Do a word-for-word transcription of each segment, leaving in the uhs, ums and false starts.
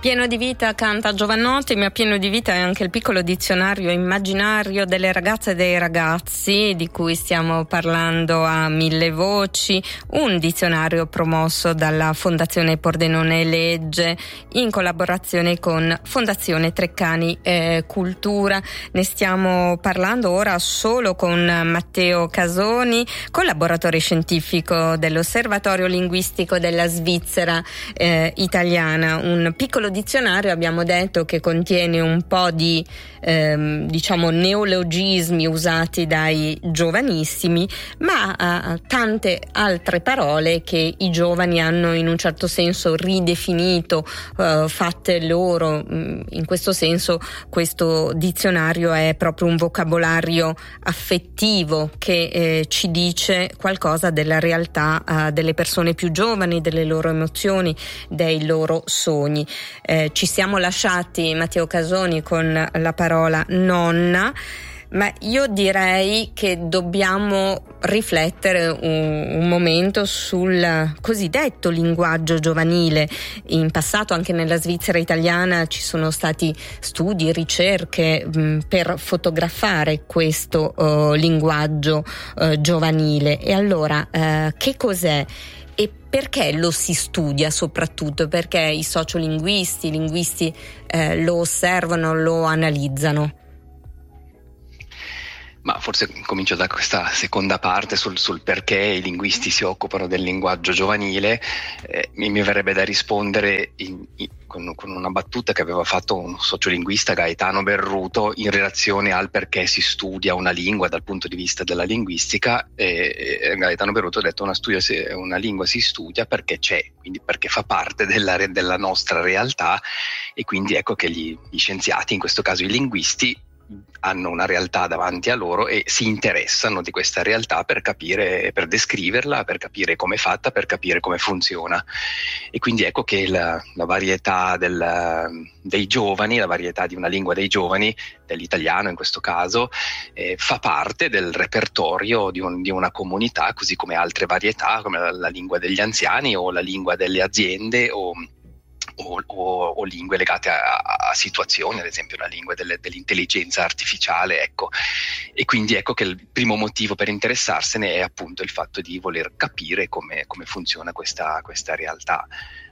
Pieno di vita canta Jovanotti, ma pieno di vita è anche il piccolo dizionario immaginario delle ragazze e dei ragazzi di cui stiamo parlando a mille voci, un dizionario promosso dalla Fondazione Pordenone Legge in collaborazione con Fondazione Treccani eh, Cultura. Ne stiamo parlando ora solo con Matteo Casoni, collaboratore scientifico dell'Osservatorio Linguistico della Svizzera eh, Italiana, un piccolo dizionario, abbiamo detto, che contiene un po' di ehm, diciamo neologismi usati dai giovanissimi, ma ha tante altre parole che i giovani hanno in un certo senso ridefinito, eh, fatte loro. In questo senso questo dizionario è proprio un vocabolario affettivo che eh, ci dice qualcosa della realtà eh, delle persone più giovani, delle loro emozioni, dei loro sogni. Eh, ci siamo lasciati, Matteo Casoni, con la parola nonna, ma io direi che dobbiamo riflettere un, un momento sul cosiddetto linguaggio giovanile. In passato anche nella Svizzera italiana ci sono stati studi, ricerche mh, per fotografare questo uh, linguaggio uh, giovanile. E allora uh, che cos'è? E perché lo si studia soprattutto? Perché i sociolinguisti, i linguisti eh, lo osservano, lo analizzano? Ma forse comincio da questa seconda parte sul, sul perché i linguisti si occupano del linguaggio giovanile. Eh, mi, mi verrebbe da rispondere in, in, con, con una battuta che aveva fatto un sociolinguista, Gaetano Berruto, in relazione al perché si studia una lingua dal punto di vista della linguistica. E, e Gaetano Berruto ha detto una, studia, una lingua si studia perché c'è, quindi perché fa parte della, della nostra realtà, e quindi ecco che gli, gli scienziati, in questo caso i linguisti, hanno una realtà davanti a loro e si interessano di questa realtà per capire, per descriverla, per capire come è fatta, per capire come funziona. E quindi ecco che la, la varietà del, dei giovani, la varietà di una lingua dei giovani, dell'italiano in questo caso, eh, fa parte del repertorio di, un, di una comunità, così come altre varietà come la, la lingua degli anziani o la lingua delle aziende o O, o, o lingue legate a, a situazioni, ad esempio la lingua delle, dell'intelligenza artificiale, ecco. E quindi ecco che il primo motivo per interessarsene è appunto il fatto di voler capire come, come funziona questa, questa realtà.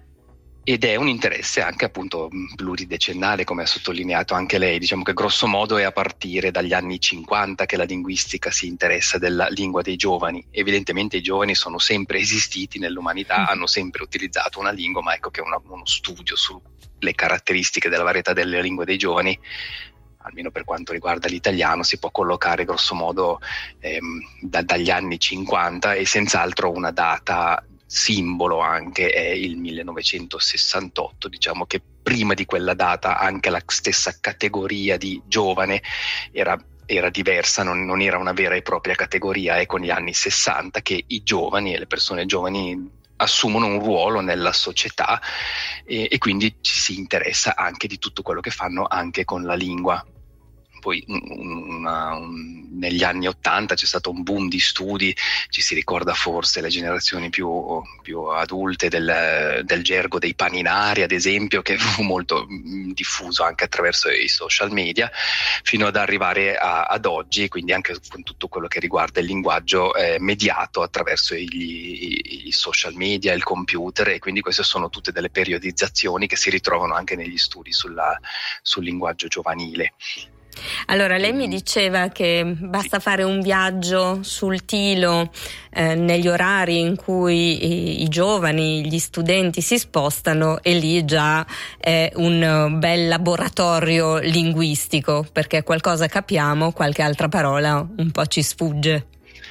Ed è un interesse anche appunto pluridecennale, come ha sottolineato anche lei. Diciamo che grosso modo è a partire dagli anni cinquanta che la linguistica si interessa della lingua dei giovani. Evidentemente i giovani sono sempre esistiti nell'umanità, hanno sempre utilizzato una lingua, ma ecco che una, uno studio sulle caratteristiche della varietà delle lingue dei giovani, almeno per quanto riguarda l'italiano, si può collocare grosso modo ehm, da, dagli anni cinquanta, e senz'altro una data simbolo anche è il millenovecentosessantotto. Diciamo che prima di quella data anche la stessa categoria di giovane era, era diversa, non, non era una vera e propria categoria. È con gli anni sessanta che i giovani e le persone giovani assumono un ruolo nella società, e, e quindi ci si interessa anche di tutto quello che fanno anche con la lingua. Poi una, un, negli anni ottanta c'è stato un boom di studi, ci si ricorda forse le generazioni più, più adulte del, del gergo dei paninari, ad esempio, che fu molto mh, diffuso anche attraverso i social media, fino ad arrivare a, ad oggi, quindi anche con tutto quello che riguarda il linguaggio eh, mediato attraverso gli, i social media, il computer. E quindi queste sono tutte delle periodizzazioni che si ritrovano anche negli studi sulla, sul linguaggio giovanile. Allora, lei mi diceva che basta fare un viaggio sul Tilo eh, negli orari in cui i, i giovani, gli studenti si spostano, e lì già è un bel laboratorio linguistico, perché qualcosa capiamo, qualche altra parola un po' ci sfugge.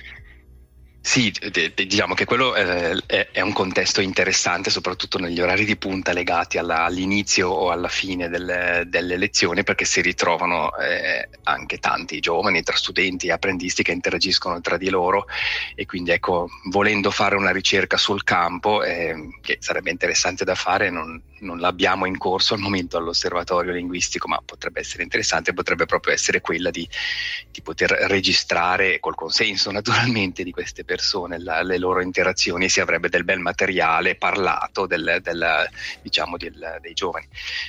Sì, d- d- diciamo che quello eh, è, è un contesto interessante, soprattutto negli orari di punta legati alla, all'inizio o alla fine delle, delle lezioni, perché si ritrovano eh, anche tanti giovani, tra studenti e apprendisti, che interagiscono tra di loro. E quindi ecco, volendo fare una ricerca sul campo, eh, che sarebbe interessante da fare, non, non l'abbiamo in corso al momento all'osservatorio linguistico, ma potrebbe essere interessante, potrebbe proprio essere quella di, di poter registrare, col consenso naturalmente di queste persone, la, le loro interazioni, e si avrebbe del bel materiale parlato del, del, diciamo del, dei giovani.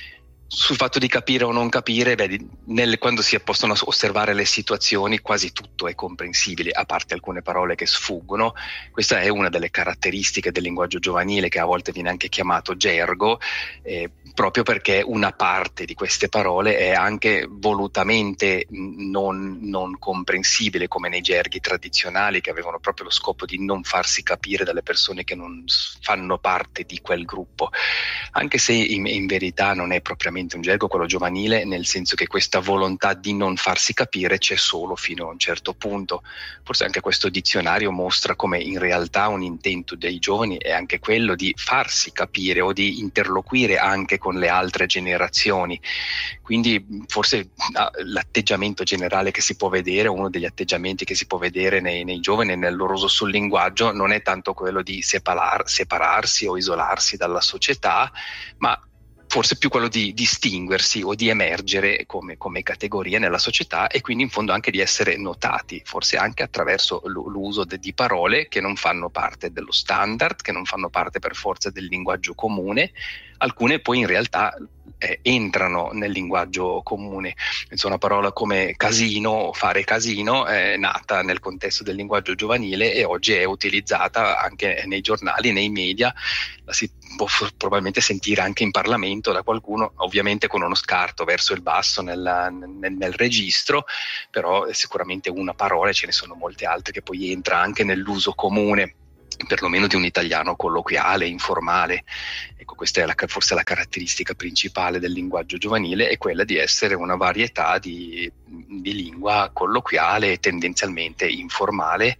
Sul fatto di capire o non capire, beh, nel, quando si possono osservare le situazioni quasi tutto è comprensibile, a parte alcune parole che sfuggono. Questa è una delle caratteristiche del linguaggio giovanile, che a volte viene anche chiamato gergo, eh, proprio perché una parte di queste parole è anche volutamente non, non comprensibile, come nei gerghi tradizionali, che avevano proprio lo scopo di non farsi capire dalle persone che non fanno parte di quel gruppo, anche se in, in verità non è propriamente un gergo quello giovanile, nel senso che questa volontà di non farsi capire c'è solo fino a un certo punto. Forse anche questo dizionario mostra come in realtà un intento dei giovani è anche quello di farsi capire o di interloquire anche con le altre generazioni. Quindi forse l'atteggiamento generale che si può vedere, uno degli atteggiamenti che si può vedere nei, nei giovani nel loro uso sul linguaggio, non è tanto quello di separar, separarsi o isolarsi dalla società, ma forse più quello di distinguersi o di emergere come, come categoria nella società, e quindi in fondo anche di essere notati, forse anche attraverso l'uso de, di parole che non fanno parte dello standard, che non fanno parte per forza del linguaggio comune. Alcune poi in realtà eh, entrano nel linguaggio comune. Insomma, una parola come casino, fare casino, è nata nel contesto del linguaggio giovanile e oggi è utilizzata anche nei giornali, nei media. La si può f- probabilmente sentire anche in Parlamento da qualcuno, ovviamente con uno scarto verso il basso nella, nel, nel registro, però è sicuramente una parola, ce ne sono molte altre che poi entra anche nell'uso comune, perlomeno di un italiano colloquiale, informale. Ecco, questa è la, forse la caratteristica principale del linguaggio giovanile, è quella di essere una varietà di, di lingua colloquiale e tendenzialmente informale,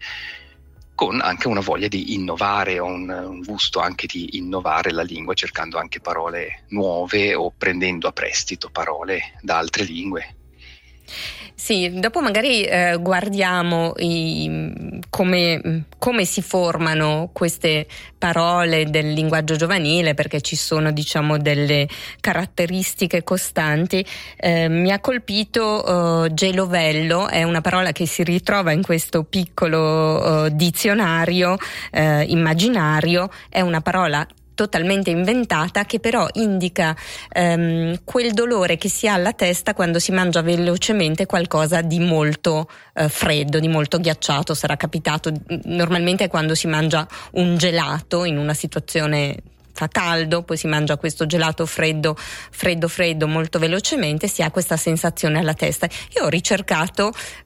con anche una voglia di innovare, o un, un gusto anche di innovare la lingua, cercando anche parole nuove o prendendo a prestito parole da altre lingue. Sì, dopo magari eh, guardiamo i, come, come si formano queste parole del linguaggio giovanile, perché ci sono, diciamo, delle caratteristiche costanti. Eh, mi ha colpito eh, gelovello, è una parola che si ritrova in questo piccolo eh, dizionario eh, immaginario, è una parola totalmente inventata, che però indica ehm, quel dolore che si ha alla testa quando si mangia velocemente qualcosa di molto eh, freddo, di molto ghiacciato. Sarà capitato, normalmente è quando si mangia un gelato in una situazione, fa caldo, poi si mangia questo gelato freddo, freddo, freddo molto velocemente, si ha questa sensazione alla testa. Io ho ricercato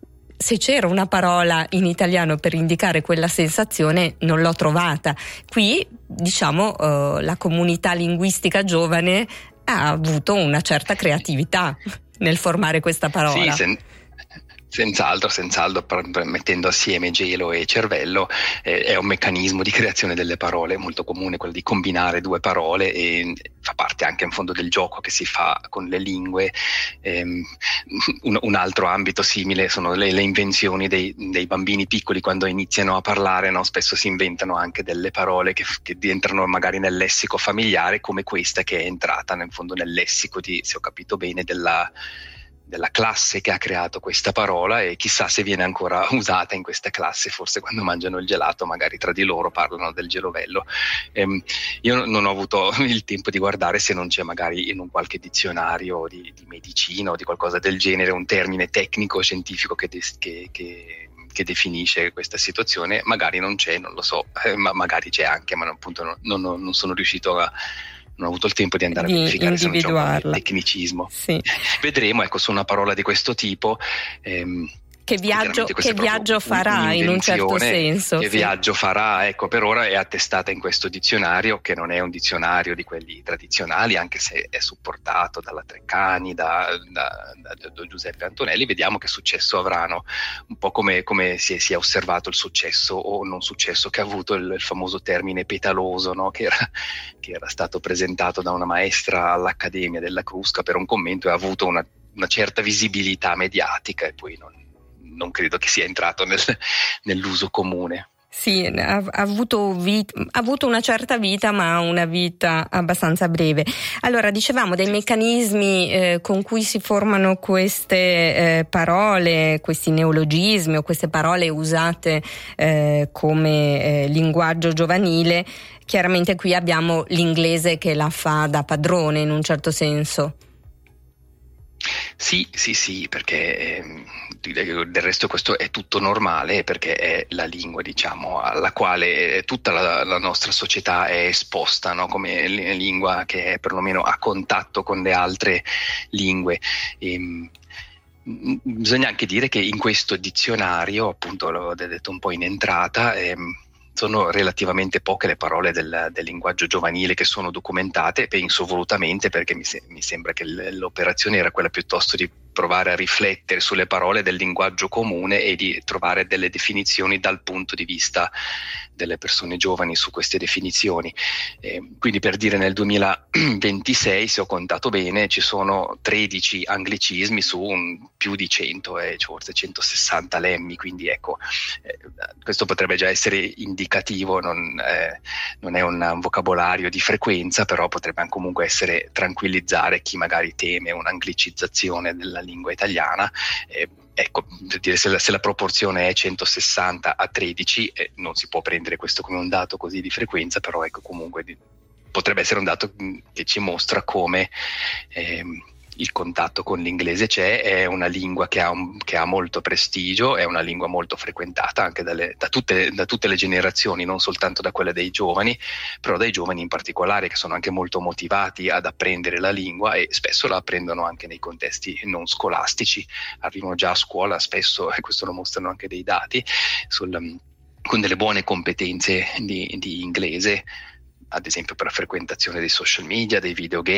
se c'era una parola in italiano per indicare quella sensazione, non l'ho trovata. Qui, diciamo, eh, la comunità linguistica giovane ha avuto una certa creatività nel formare questa parola. Sì, sen- Senz'altro, senz'altro, mettendo assieme gelo e cervello, eh, è un meccanismo di creazione delle parole molto comune, quello di combinare due parole, e fa parte anche in fondo del gioco che si fa con le lingue. Ehm, un, un altro ambito simile sono le, le invenzioni dei, dei bambini piccoli quando iniziano a parlare, no? Spesso si inventano anche delle parole che, che entrano magari nel lessico familiare, come questa che è entrata nel fondo nel lessico di, se ho capito bene, della della classe che ha creato questa parola, e chissà se viene ancora usata in questa classe, forse quando mangiano il gelato magari tra di loro parlano del gelovello. Ehm, io non ho avuto il tempo di guardare se non c'è magari in un qualche dizionario di, di medicina o di qualcosa del genere un termine tecnico scientifico che, des- che, che che definisce questa situazione. Magari non c'è, non lo so, eh, ma magari c'è anche, ma appunto non, non, non sono riuscito a non ho avuto il tempo di andare di a verificare se non c'è un tecnicismo. Sì. Vedremo, ecco, su una parola di questo tipo. Ehm, Che viaggio, che viaggio farà in un certo senso. Che sì. viaggio farà, ecco, per ora è attestata in questo dizionario, che non è un dizionario di quelli tradizionali, anche se è supportato dalla Treccani, da, da, da, da Giuseppe Antonelli. Vediamo che successo avranno, un po' come, come si, è, si è osservato il successo o non successo che ha avuto il, il famoso termine petaloso, no? che, era, che era stato presentato da una maestra all'Accademia della Crusca per un commento e ha avuto una, una certa visibilità mediatica, e poi non non credo che sia entrato nel, nell'uso comune. Sì, ha, ha, avuto vit- ha avuto una certa vita, ma una vita abbastanza breve. Allora, dicevamo dei meccanismi eh, con cui si formano queste eh, parole, questi neologismi o queste parole usate eh, come eh, linguaggio giovanile. Chiaramente qui abbiamo l'inglese che la fa da padrone in un certo senso. Sì, sì, sì, perché eh, del resto questo è tutto normale, perché è la lingua, diciamo, alla quale tutta la, la nostra società è esposta, no? Come lingua che è perlomeno a contatto con le altre lingue. E, bisogna anche dire che in questo dizionario, appunto l'ho detto un po' in entrata, ehm, sono relativamente poche le parole del, del linguaggio giovanile che sono documentate, penso volutamente, perché mi, se- mi sembra che l- l'operazione era quella piuttosto di provare a riflettere sulle parole del linguaggio comune e di trovare delle definizioni dal punto di vista delle persone giovani su queste definizioni. Eh, quindi, per dire, nel duemilaventisei, se ho contato bene, ci sono tredici anglicismi su un, più di cento, eh, forse centosessanta lemmi, quindi ecco, eh, questo potrebbe già essere indicativo, non, eh, non è un, un vocabolario di frequenza, però potrebbe anche comunque essere tranquillizzare chi magari teme un'anglicizzazione della lingua italiana. Eh, ecco, per dire, se la, se la proporzione è centosessanta a tredici, eh, non si può prendere questo come un dato così di frequenza, però ecco, comunque di, potrebbe essere un dato che ci mostra come ehm, il contatto con l'inglese c'è, è una lingua che ha, un, che ha molto prestigio, è una lingua molto frequentata anche dalle, da, tutte, da tutte le generazioni, non soltanto da quelle dei giovani, però dai giovani in particolare, che sono anche molto motivati ad apprendere la lingua e spesso la apprendono anche nei contesti non scolastici, arrivano già a scuola spesso, e questo lo mostrano anche dei dati, sul, con delle buone competenze di, di inglese, ad esempio per la frequentazione dei social media, dei videogame,